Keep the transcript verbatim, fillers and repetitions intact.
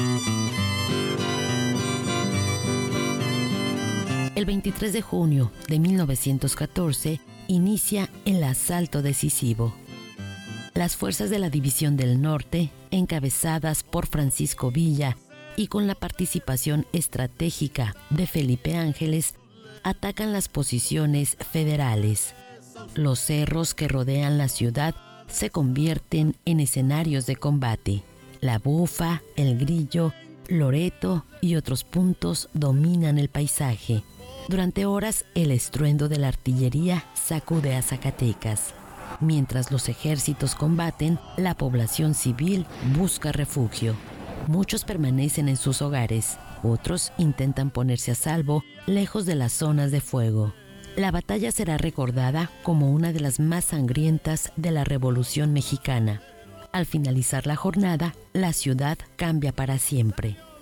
El veintitrés de junio de mil novecientos catorce inicia el asalto decisivo. Las fuerzas de la División del Norte, encabezadas por Francisco Villa y con la participación estratégica de Felipe Ángeles, atacan las posiciones federales. Los cerros que rodean la ciudad se convierten en escenarios de combate. La Bufa, El Grillo, Loreto y otros puntos dominan el paisaje. Durante horas, el estruendo de la artillería sacude a Zacatecas. Mientras los ejércitos combaten, la población civil busca refugio. Muchos permanecen en sus hogares, otros intentan ponerse a salvo lejos de las zonas de fuego. La batalla será recordada como una de las más sangrientas de la Revolución Mexicana. Al finalizar la jornada, la ciudad cambia para siempre.